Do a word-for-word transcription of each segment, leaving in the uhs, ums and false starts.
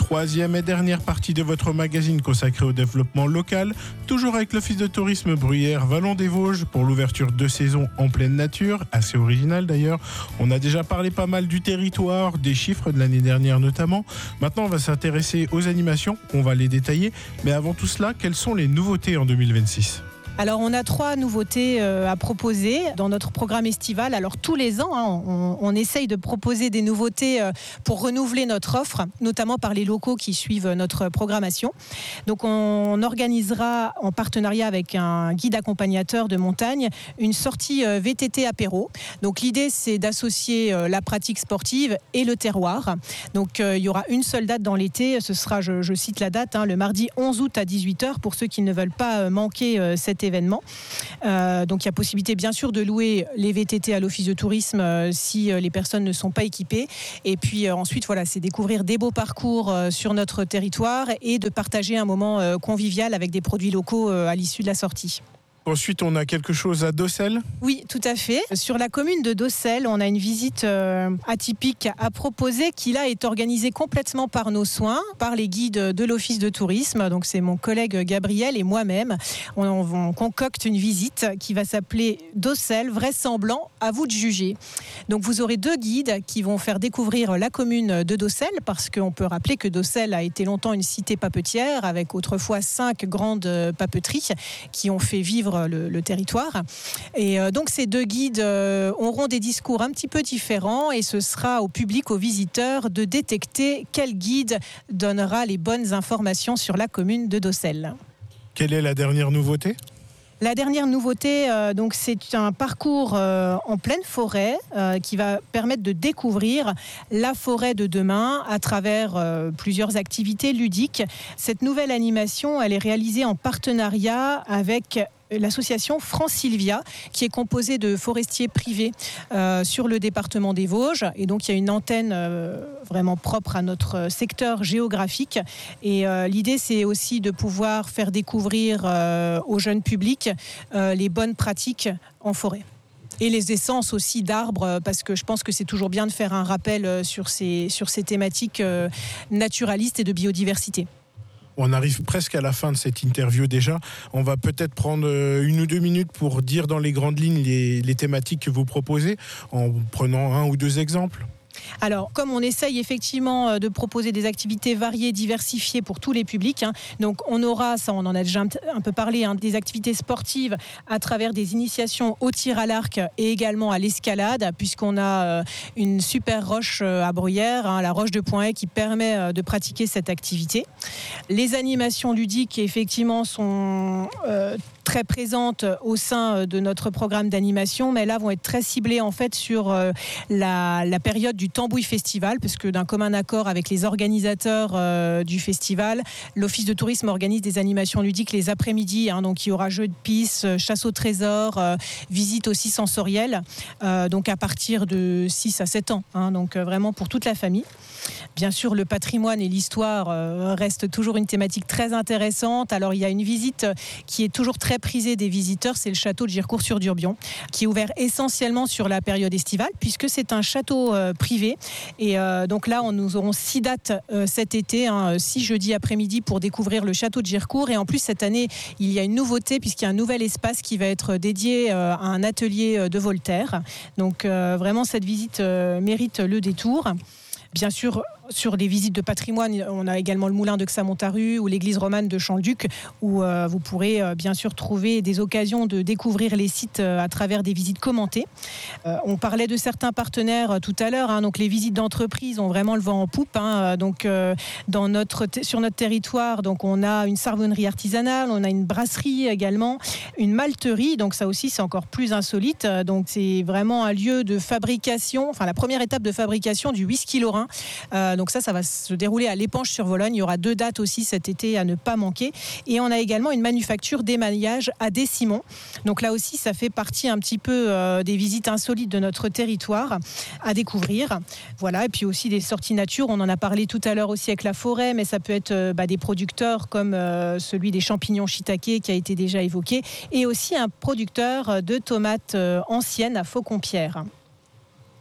Troisième et dernière partie de votre magazine consacrée au développement local, toujours avec l'Office de tourisme Bruyères Vallon des Vosges pour l'ouverture de saison en pleine nature, assez original d'ailleurs. On a déjà parlé pas mal du territoire, des chiffres de l'année dernière notamment. Maintenant on va s'intéresser aux animations, on va les détailler. Mais avant tout cela, quelles sont les nouveautés en deux mille vingt-six ? Alors on a trois nouveautés euh, à proposer dans notre programme estival. Alors tous les ans, hein, on, on essaye de proposer des nouveautés euh, pour renouveler notre offre, notamment par les locaux qui suivent notre programmation. Donc on organisera en partenariat avec un guide accompagnateur de montagne une sortie euh, V T T apéro. Donc l'idée c'est d'associer euh, la pratique sportive et le terroir. Donc euh, il y aura une seule date dans l'été, ce sera, je, je cite la date, hein, le mardi onze août à dix-huit heures pour ceux qui ne veulent pas euh, manquer euh, cette événement. Euh, donc il y a possibilité bien sûr de louer les V T T à l'office de tourisme euh, si euh, les personnes ne sont pas équipées. Et puis euh, ensuite voilà, c'est découvrir des beaux parcours euh, sur notre territoire et de partager un moment euh, convivial avec des produits locaux euh, à l'issue de la sortie. Ensuite, on a quelque chose à Docelles ? Oui, tout à fait. Sur la commune de Docelles, on a une visite euh, atypique à proposer qui là est organisée complètement par nos soins, par les guides de l'office de tourisme. Donc c'est mon collègue Gabriel et moi-même. On, on concocte une visite qui va s'appeler Docelles, vrai semblant, à vous de juger. Donc vous aurez deux guides qui vont faire découvrir la commune de Docelles, parce qu'on peut rappeler que Docelles a été longtemps une cité papetière avec autrefois cinq grandes papeteries qui ont fait vivre Le, le territoire. Et euh, donc ces deux guides euh, auront des discours un petit peu différents et ce sera au public, aux visiteurs, de détecter quel guide donnera les bonnes informations sur la commune de Docelles. Quelle est la dernière nouveauté ? La dernière nouveauté, euh, donc, c'est un parcours euh, en pleine forêt euh, qui va permettre de découvrir la forêt de demain à travers euh, plusieurs activités ludiques. Cette nouvelle animation, elle est réalisée en partenariat avec l'association Francilvia, qui est composée de forestiers privés euh, sur le département des Vosges. Et donc, il y a une antenne euh, vraiment propre à notre secteur géographique. Et euh, l'idée, c'est aussi de pouvoir faire découvrir euh, au jeune public euh, les bonnes pratiques en forêt. Et les essences aussi d'arbres, parce que je pense que c'est toujours bien de faire un rappel sur ces, sur ces thématiques euh, naturalistes et de biodiversité. On arrive presque à la fin de cette interview déjà. On va peut-être prendre une ou deux minutes pour dire dans les grandes lignes les, les thématiques que vous proposez, en prenant un ou deux exemples. Alors, comme on essaye effectivement de proposer des activités variées, diversifiées pour tous les publics, hein, donc on aura, ça on en a déjà un peu parlé, hein, des activités sportives à travers des initiations au tir à l'arc et également à l'escalade, puisqu'on a euh, une super roche à Bruyères, hein, la roche de Pointet, qui permet euh, de pratiquer cette activité. Les animations ludiques, effectivement, sont euh, très présentes au sein de notre programme d'animation, mais là vont être très ciblées en fait sur euh, la, la période du Tambouille Festival, puisque d'un commun accord avec les organisateurs euh, du festival, l'Office de tourisme organise des animations ludiques les après-midi, hein, donc il y aura jeux de piste, chasse au trésor, euh, visite aussi sensorielle, euh, donc à partir de six à sept ans, hein, donc euh, vraiment pour toute la famille. Bien sûr, le patrimoine et l'histoire euh, restent toujours une thématique très intéressante. Alors, il y a une visite qui est toujours très prisée des visiteurs, c'est le château de Girecourt-sur-Durbion, qui est ouvert essentiellement sur la période estivale, puisque c'est un château euh, privé. Et euh, donc là, on, nous aurons six dates euh, cet été, hein, six jeudis après-midi pour découvrir le château de Girecourt. Et en plus, cette année, il y a une nouveauté, puisqu'il y a un nouvel espace qui va être dédié euh, à un atelier de Voltaire. Donc, euh, vraiment, cette visite euh, mérite le détour. Bien sûr, sur les visites de patrimoine, on a également le moulin de Xamontaru ou l'église romane de Champ-le-Duc, où euh, vous pourrez euh, bien sûr trouver des occasions de découvrir les sites euh, à travers des visites commentées. Euh, on parlait de certains partenaires euh, tout à l'heure, hein, donc les visites d'entreprise ont vraiment le vent en poupe. Hein, donc euh, dans notre t- sur notre territoire, donc on a une savonnerie artisanale, on a une brasserie également, une malterie. Donc ça aussi c'est encore plus insolite. Donc c'est vraiment un lieu de fabrication, enfin la première étape de fabrication du whisky lorrain. Euh, Donc ça, ça va se dérouler à l'Épanche-sur-Vologne. Il y aura deux dates aussi cet été à ne pas manquer. Et on a également une manufacture d'émaillage à Des-Simons. Donc là aussi, ça fait partie un petit peu euh, des visites insolites de notre territoire à découvrir. Voilà. Et puis aussi des sorties nature. On en a parlé tout à l'heure aussi avec la forêt, mais ça peut être euh, bah, des producteurs comme euh, celui des champignons shiitake qui a été déjà évoqué, et aussi un producteur de tomates euh, anciennes à Faucon-Pierre.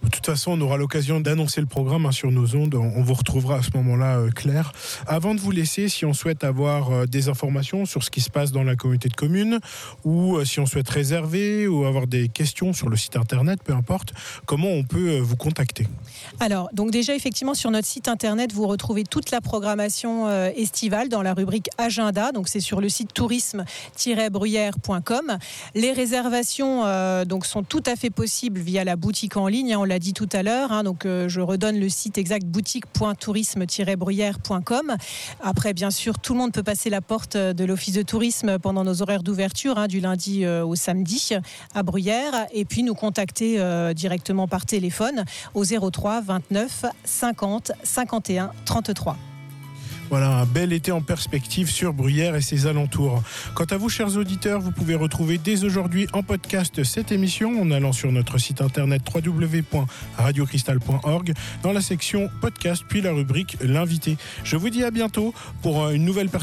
De toute façon, on aura l'occasion d'annoncer le programme hein, sur nos ondes. On vous retrouvera à ce moment-là, euh, Claire. Avant de vous laisser, si on souhaite avoir euh, des informations sur ce qui se passe dans la communauté de communes, ou euh, si on souhaite réserver, ou avoir des questions sur le site internet, peu importe, comment on peut euh, vous contacter ? Alors, donc déjà, effectivement, sur notre site internet, vous retrouvez toute la programmation euh, estivale dans la rubrique Agenda. Donc, c'est sur le site tourisme tiret bruyère point com. Les réservations euh, donc, sont tout à fait possibles via la boutique en ligne. Hein, on l'a dit tout à l'heure. Hein, donc, euh, je redonne le site exact boutique point tourisme tiret bruyère point com. Après, bien sûr, tout le monde peut passer la porte de l'office de tourisme pendant nos horaires d'ouverture, hein, du lundi euh, au samedi à Bruyères. Et puis, nous contacter euh, directement par téléphone au zéro trois vingt-neuf cinquante cinquante et un trente-trois. Voilà, un bel été en perspective sur Bruyères et ses alentours. Quant à vous, chers auditeurs, vous pouvez retrouver dès aujourd'hui en podcast cette émission en allant sur notre site internet w w w point radio cristal point org dans la section podcast, puis la rubrique L'invité. Je vous dis à bientôt pour une nouvelle perspective